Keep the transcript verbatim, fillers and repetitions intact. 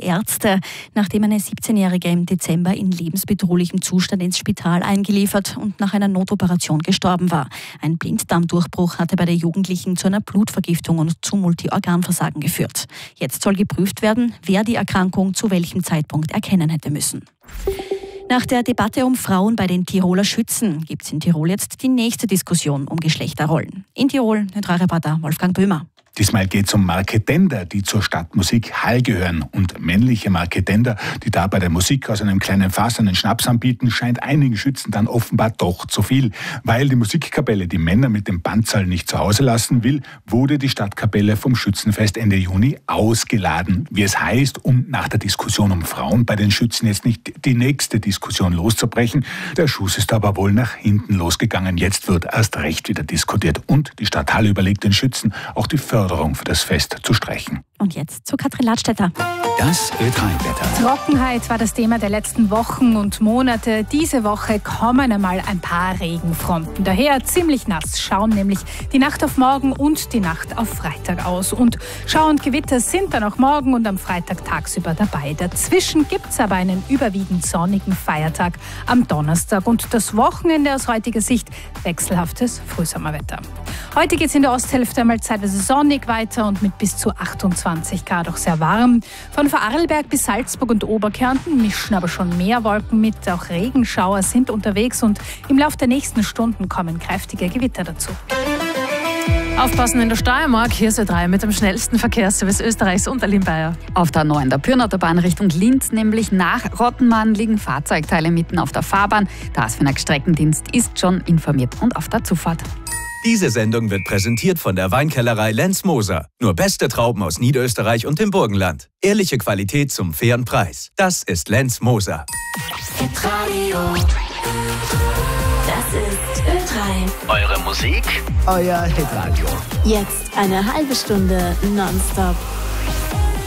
Ärzte, nachdem eine siebzehnjährige im Dezember in lebensbedrohlichem Zustand ins Spital eingeliefert und nach einer Notoperation gestorben war. Ein Blinddarmdurchbruch hatte bei der Jugendlichen zu einer Blutvergiftung und zu Multiorganversagen geführt. Jetzt soll geprüft werden, wer die Erkrankung zu welchem Zeitpunkt erkennen hätte müssen. Nach der Debatte um Frauen bei den Tiroler Schützen gibt es in Tirol jetzt die nächste Diskussion um Geschlechterrollen. In Tirol, Ö drei Reporter Wolfgang Böhmer. Diesmal geht es um Marketender, die zur Stadtmusik Hall gehören. Und männliche Marketender, die da bei der Musik aus einem kleinen Fass einen Schnaps anbieten, scheint einigen Schützen dann offenbar doch zu viel. Weil die Musikkapelle die Männer mit dem Bandzal nicht zu Hause lassen will, wurde die Stadtkapelle vom Schützenfest Ende Juni ausgeladen. Wie es heißt, um nach der Diskussion um Frauen bei den Schützen jetzt nicht die nächste Diskussion loszubrechen. Der Schuss ist aber wohl nach hinten losgegangen. Jetzt wird erst recht wieder diskutiert. Und die Stadt Hall überlegt den Schützen, auch die Förderung für das Fest zu streichen. Und jetzt zu Katrin Ladstätter. Das Ö drei Wetter. Trockenheit war das Thema der letzten Wochen und Monate. Diese Woche kommen einmal ein paar Regenfronten. Daher ziemlich nass schauen nämlich die Nacht auf morgen und die Nacht auf Freitag aus. Und Schauer und Gewitter sind dann auch morgen und am Freitag tagsüber dabei. Dazwischen gibt es aber einen überwiegend sonnigen Feiertag am Donnerstag. Und das Wochenende aus heutiger Sicht wechselhaftes Frühsommerwetter. Heute geht es in der Osthälfte einmal zeitweise sonnig weiter und mit bis zu achtundzwanzig Grad auch sehr warm. Von Vorarlberg bis Salzburg und Oberkärnten mischen aber schon mehr Wolken mit. Auch Regenschauer sind unterwegs und im Laufe der nächsten Stunden kommen kräftige Gewitter dazu. Aufpassen in der Steiermark, hier ist Ö drei mit dem schnellsten Verkehrsservice Österreichs und der Limbayer. Auf der neuen der Pyrnautobahn Richtung Linz, nämlich nach Rottenmann, liegen Fahrzeugteile mitten auf der Fahrbahn. Der Asfinag Streckendienst ist schon informiert und auf der Zufahrt. Diese Sendung wird präsentiert von der Weinkellerei Lenz Moser. Nur beste Trauben aus Niederösterreich und dem Burgenland. Ehrliche Qualität zum fairen Preis. Das ist Lenz Moser. Hitradio. Das ist Ö drei. Eure Musik, euer Hitradio. Jetzt eine halbe Stunde nonstop